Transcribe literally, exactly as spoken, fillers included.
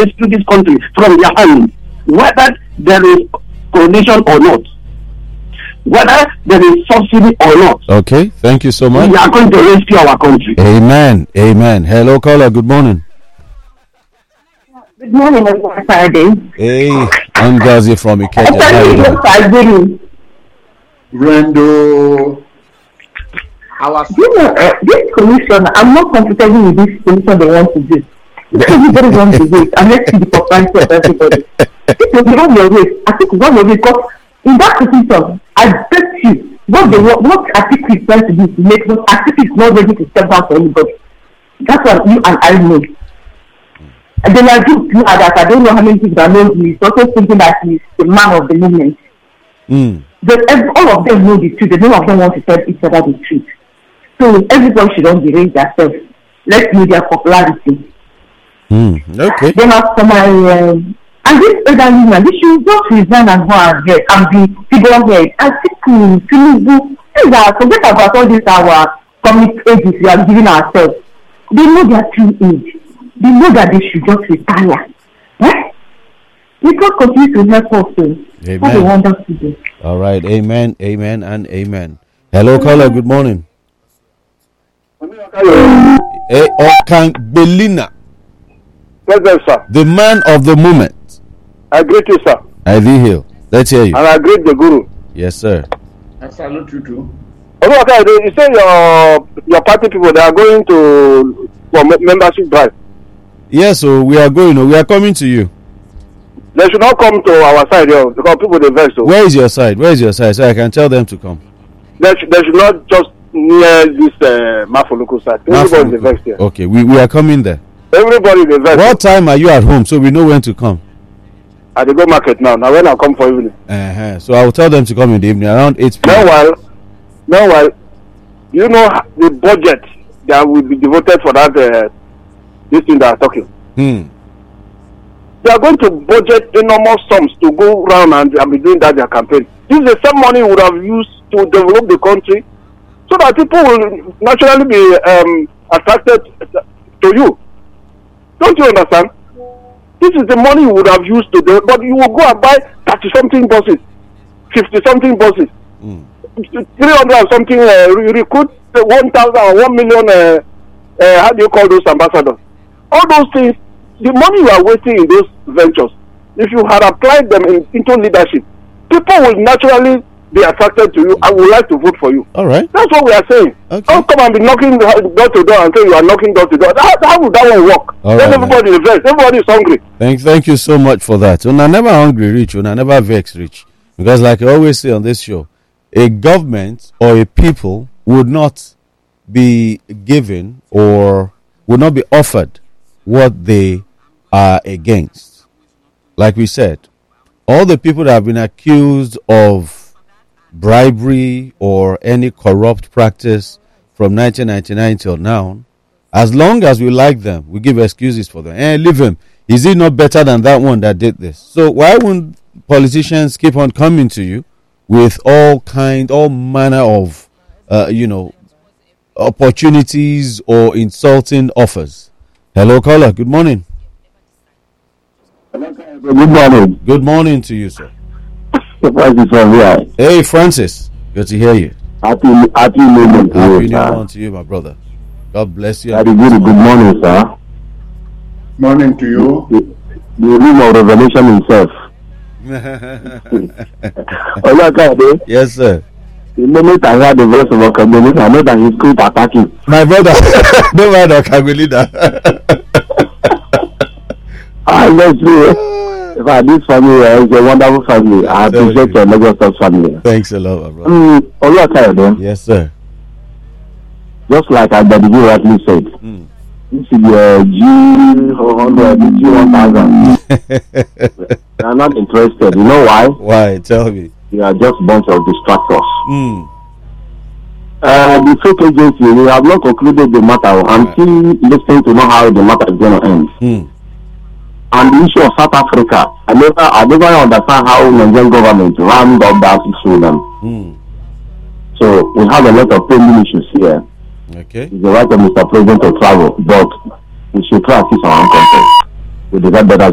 rescue this country from their hands, whether there is coronation or not, whether there is subsidy or not. Okay, thank you so much. We are going to rescue our country. Amen. Amen. Hello, caller. Good morning. Good morning, everyone. Friday. Hey, I'm Gazi from Ikeja. How you doing? Rendo. You know, uh, this commission, I'm not comfortable with this commission they want to do. Everybody wants to do it, and let's see the propriety of everybody. It will be on your way. I think it's on your way because in that commission, I bet you what they want, what Atiku is trying to do to make what Atiku is not ready to step down for anybody. That's what you and I know. And then I do you that I don't know how many people that know him. He's also thinking that he's the man of the movement. Mm. But every, all of them know the truth. None of them want to tell each other the truth. So everybody should not berate themselves. Let's know their popularity. Mm. Okay. Then as for my um, and this elderly man, they should just resign and go ahead and be figurehead and Atiku, Tinubu. These are forget about all these our comic ages we are giving ourselves. They know their true age. They know that they should just retire. Eh? We can continue to help us. Amen. What a wonderful day. All right. Amen. Amen and amen. Hello, caller. Good morning. Hey, Okan Belina. Yes, sir. The man of the moment. I greet you, sir. I Hill. Let's hear you. And I greet the guru. Yes, sir. I salute you too. Okay, you say your your party people they are going to for membership drive. Yes, so we are going. We are coming to you. They should not come to our side, yo, because people they vex. So. Where is your side? Where is your side? So I can tell them to come. They, sh- they should not just near this uh, Mafoluku side. Everybody they vex here. Okay, we, we are coming there. Everybody they vex. What time are you at home so we know when to come? At the go market now. Now when I come for evening. Uh-huh. So I will tell them to come in the evening around eight p.m. Meanwhile, meanwhile, you know the budget that will be devoted for that uh, this thing that I'm talking. Hmm. They are going to budget enormous sums to go around and, and be doing that their campaign. This is the same money we would have used to develop the country so that people will naturally be um, attracted to you. Don't you understand? This is the money you would have used to do, but you will go and buy thirty something buses, fifty something buses, mm. three hundred and something, uh, recruit one thousand or one million, uh, uh, how do you call those ambassadors? All those things, the money you are wasting in those ventures, if you had applied them in, into leadership, people will naturally be attracted to you and would like to vote for you. All right. That's what we are saying. Okay. Don't come and be knocking door to door and say you are knocking door to door. How, how would that one work? All then right, everybody is vexed. Everybody is hungry. Thank, thank you so much for that. Una never hungry rich, una never vex rich. Because like I always say on this show, a government or a people would not be given or would not be offered what they are against. Like we said, all the people that have been accused of bribery or any corrupt practice from nineteen ninety-nine till now, as long as we like them, we give excuses for them. And leave him. Is he not better than that one that did this? So why wouldn't politicians keep on coming to you with all kind, all manner of, uh, you know, opportunities or insulting offers? Hello, caller. Good morning. Good morning. Good morning to you, sir. Francis from here. Hey, Francis. Good to hear you. Happy, happy New Year. Happy New Year to you, my brother. God bless you. Very good. Good morning, sir. Morning to you. The, the room of revelation himself. Yes, sir. The moment I heard the voice of Okagwelida, I know that he's going to attack him. My brother, no matter Okagwelida. Ah, let's do it. In fact, this family uh, is a wonderful family. I appreciate your Lagos family. Thanks a lot, my brother. Mm, yes, sir. Just like Abedigi rightly said, mm. this is the G one hundred, G one thousand. They are not interested. You know why? Why? Tell me. They are just a bunch of distractors. Mm. Uh, the fake agency, we have not concluded the matter. I'm right. still listening to know how the matter is going to end. Mm. And the issue of South Africa, I never, I never understand how the Nigerian government rammed up that issue them. Mm. So we have a lot of pending issues here. Okay. It's the right of Mister President to travel, but we should try to fix our own country. We deserve better.